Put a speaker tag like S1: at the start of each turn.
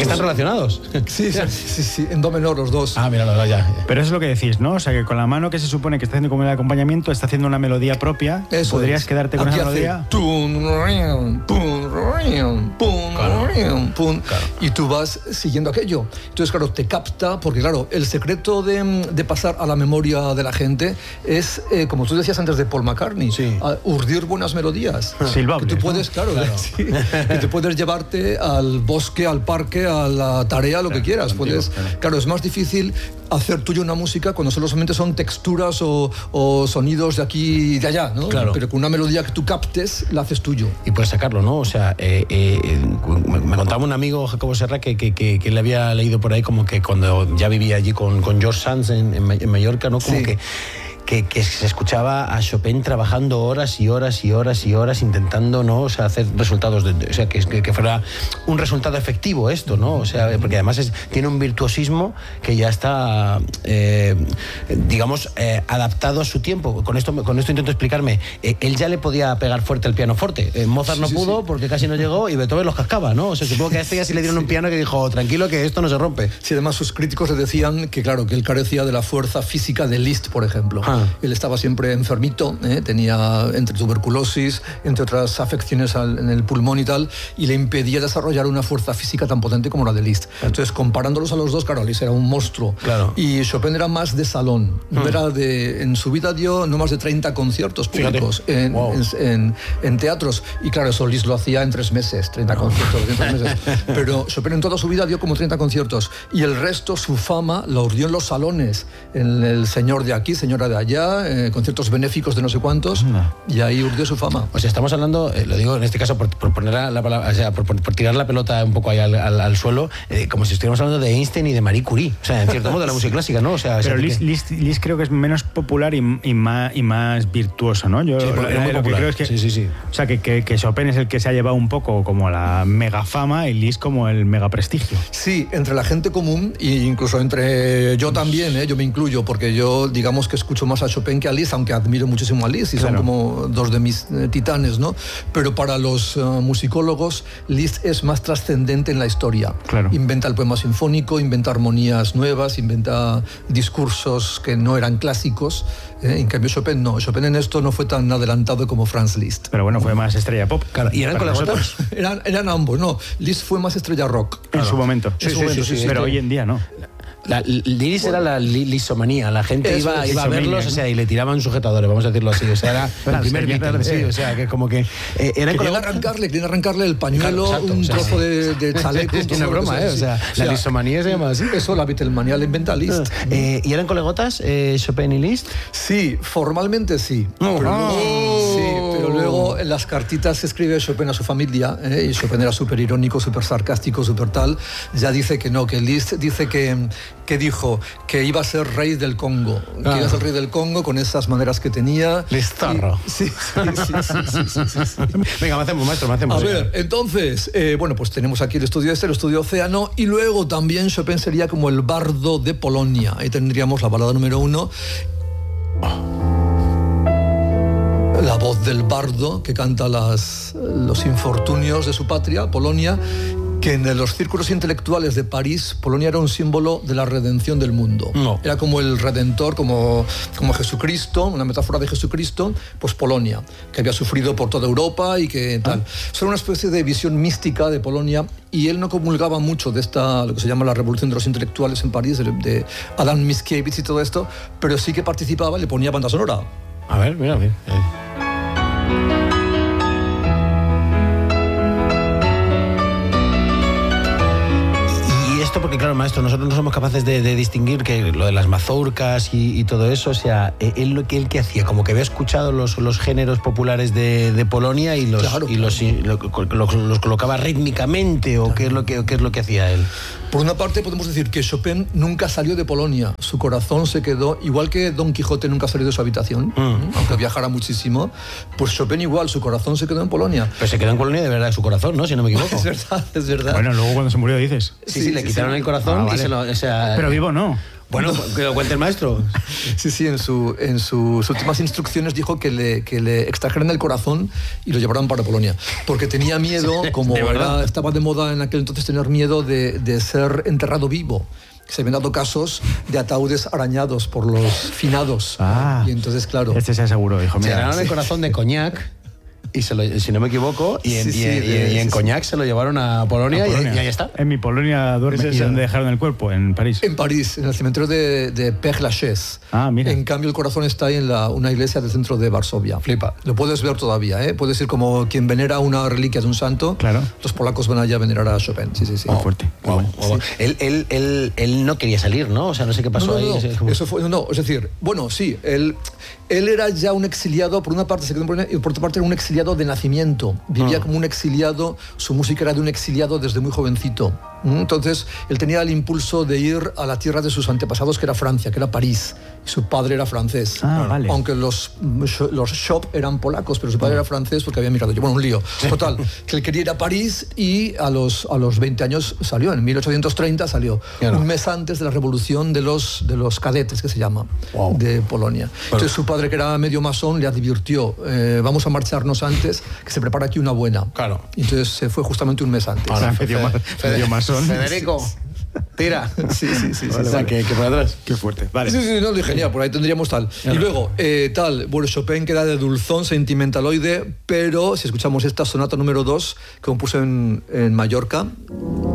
S1: están relacionados.
S2: Sí, en do menor los dos.
S1: Ah, mira, ya.
S3: Pero eso es lo que decís, ¿no? O sea, que con la mano que se supone que está haciendo como el acompañamiento, está haciendo una melodía propia.
S2: Eso
S3: ¿Podrías
S2: es.
S3: quedarte con
S2: Aquí
S3: esa
S2: hace
S3: melodía?
S2: Y tú vas siguiendo aquello. Entonces, claro, te capta, porque claro, el secreto de pasar a la memoria de la gente es, como tú decías antes de Paul McCartney, urdir buenas melodías.
S3: Silbables,
S2: que tú puedes,
S3: ¿no?
S2: que te puedes llevarte al bosque, al parque, a la tarea, lo que quieras. Claro, es más difícil hacer tuyo una música cuando solamente son texturas o sonidos de aquí y de allá, ¿no?
S1: Claro.
S2: Pero con una melodía que tú captes, la haces tuyo.
S1: Y puedes sacarlo, ¿no? O sea, me contaba un amigo, Jacobo Serra, que le había leído por ahí como que cuando ya vivía allí con George Sands en Mallorca, ¿no? Como que se escuchaba a Chopin trabajando horas y horas y horas y horas intentando, ¿no? O sea, hacer resultados, o sea, que fuera un resultado efectivo esto, ¿no? O sea, porque además tiene un virtuosismo que ya está, digamos, adaptado a su tiempo. Con esto intento explicarme. Él ya le podía pegar fuerte al pianoforte. Mozart no pudo porque casi no llegó y Beethoven los cascaba, ¿no? O sea, supongo que a este ya sí le dieron un piano que dijo, tranquilo que esto no se rompe.
S2: Sí, además sus críticos le decían que, claro, que él carecía de la fuerza física de Liszt, por ejemplo. Él estaba siempre enfermito, tenía entre tuberculosis, entre otras afecciones en el pulmón y tal, y le impedía desarrollar una fuerza física tan potente como la de Liszt. Entonces, comparándolos a los dos, claro, Liszt era un monstruo.
S1: Claro.
S2: Y Chopin era más de salón. En su vida dio no más de 30 conciertos públicos en teatros. Y claro, eso Liszt lo hacía en 3 meses, 30 conciertos en 3 meses. Pero Chopin en toda su vida dio como 30 conciertos. Y el resto, su fama, la urdió en los salones. En el señor de aquí, señora de allá, conciertos benéficos de no sé cuántos, y ahí urdió su fama.
S1: O sea, estamos hablando, lo digo en este caso por poner la palabra, o sea, por tirar la pelota un poco ahí al suelo, como si estuviéramos hablando de Einstein y de Marie Curie. O sea, en cierto modo, de la música clásica, ¿no? O sea,
S3: pero Liszt creo que es menos popular y más virtuoso, ¿no? Yo lo que creo es que,
S1: sí.
S3: O sea, que Chopin es el que se ha llevado un poco como la mega fama y Liszt como el mega prestigio.
S2: Sí, entre la gente común e incluso entre yo también, yo me incluyo, porque yo digamos que escucho más a Chopin que a Liszt, aunque admiro muchísimo a Liszt y son como dos de mis titanes, ¿no? Pero para los musicólogos, Liszt es más trascendente en la historia.
S3: Claro.
S2: Inventa el poema sinfónico, inventa armonías nuevas, inventa discursos que no eran clásicos. En cambio, Chopin no. Chopin en esto no fue tan adelantado como Franz Liszt.
S3: Pero bueno, fue más estrella pop.
S1: Claro. ¿Y eran colegotas?
S2: Eran ambos, no. Liszt fue más estrella rock.
S3: En su momento.
S2: Sí,
S3: pero hoy en día no.
S1: Liszt era la lisomanía, la gente iba a verlos, o sea, y le tiraban sujetadores, vamos a decirlo así, o sea, era el primer Beatle, o sea, que como que
S2: querían arrancarle el pañuelo, claro, un trozo de chaleco.
S1: Es una broma, o sea, la lisomanía se llama así.
S2: Eso, la Beatlemanía la inventa Liszt.
S1: ¿Y eran colegotas, Chopin y Liszt?
S2: Sí, formalmente sí. Pero luego en las cartitas se escribe Chopin a su familia, y Chopin era súper irónico, súper sarcástico, súper tal. Ya dice que no, que Liszt dice que dijo que iba a ser rey del Congo, que iba a ser rey del Congo con esas maneras que tenía.
S1: Listarro.
S2: Sí.
S1: Venga, me hacemos, maestro,
S2: A ver, entonces, pues tenemos aquí el estudio el estudio Océano, y luego también Chopin sería como el bardo de Polonia. Ahí tendríamos la balada número 1. La voz del bardo que canta los infortunios de su patria, Polonia, que en los círculos intelectuales de París, Polonia era un símbolo de la redención del mundo. Era como el redentor, como Jesucristo, una metáfora de Jesucristo, pues Polonia, que había sufrido por toda Europa y que tal. Eso era una especie de visión mística de Polonia, y él no comulgaba mucho de lo que se llama la revolución de los intelectuales en París, de Adam Mickiewicz y todo esto, pero sí que participaba y le ponía banda sonora.
S1: A ver, mira. Porque claro, maestro, nosotros no somos capaces de distinguir que lo de las mazurcas y todo eso, o sea, él que hacía, como que había escuchado los géneros populares de Polonia y los colocaba rítmicamente, o qué es lo que hacía él.
S2: Por una parte podemos decir que Chopin nunca salió de Polonia, su corazón se quedó, igual que Don Quijote nunca salió de su habitación, aunque viajara muchísimo, pues Chopin igual, su corazón se quedó en Polonia.
S1: Pero se quedó en Polonia de verdad su corazón, ¿no? Si no me equivoco.
S2: Es verdad.
S3: Bueno, luego cuando se murió dices.
S1: Sí, le quitaron el corazón y
S3: vale.
S1: se lo... O sea,
S3: pero vivo no.
S1: Bueno, que lo cuente el maestro.
S2: Sí, en sus últimas instrucciones dijo que le extrajeran el corazón y lo llevaran para Polonia, porque tenía miedo, como estaba de moda en aquel entonces tener miedo de ser enterrado vivo. Se habían dado casos de ataúdes arañados por los finados.
S3: Y
S2: entonces, claro...
S3: Este se aseguró, dijo, mira...
S1: Se ganaron el corazón de coñac, y si no me equivoco, y en coñac se lo llevaron a Polonia, y ahí está.
S3: En mi Polonia duerme. ¿Y dónde dejaron el cuerpo? ¿En París?
S2: En París, en el cementerio de Père-Lachaise.
S3: Mira.
S2: En cambio, el corazón está ahí en una iglesia del centro de Varsovia.
S1: Flipa.
S2: Lo puedes ver todavía, ¿eh? Puedes ir como quien venera una reliquia de un santo.
S3: Claro.
S2: Los polacos van allá a venerar a Chopin. Sí.
S3: Muy fuerte.
S1: Wow. Él no quería salir, ¿no? O sea, no sé qué pasó ahí.
S2: Eso fue, es decir, bueno, sí, él era ya un exiliado, por una parte se quedó en Polonia, y por otra parte era un exiliado de nacimiento. Vivía como un exiliado, su música era de un exiliado desde muy jovencito. Entonces, él tenía el impulso de ir a la tierra de sus antepasados, que era Francia, que era París. Y su padre era francés.
S3: Vale.
S2: Aunque los Chop eran polacos, pero su padre era francés porque había migrado. Bueno, un lío. Total, que él quería ir a París y a los 20 años salió. En 1830 salió. Un mes antes de la revolución de los cadetes, que se llama, de Polonia. Entonces, su padre, que era medio masón, le advirtió, vamos a marcharnos antes, que se prepara aquí una buena.
S1: Claro.
S2: Y entonces se fue justamente un mes antes.
S3: Medio masón.
S1: Federico, tira.
S2: Sí.
S1: Vale. Que por atrás.
S3: Qué fuerte. Vale.
S2: Sí, no, dije, genial, por ahí tendríamos tal. Y luego, bueno, Chopin, que era de dulzón, sentimentaloide, pero si escuchamos esta sonata número 2, que compuso en Mallorca,